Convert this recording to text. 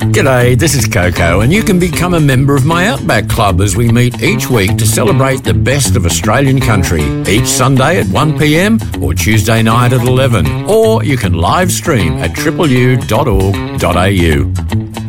G'day, this is Coco, and you can become a member of my Outback Club as we meet each week to celebrate the best of Australian country, each Sunday at 1pm or Tuesday night at 11. Or you can live stream at tripleu.org.au.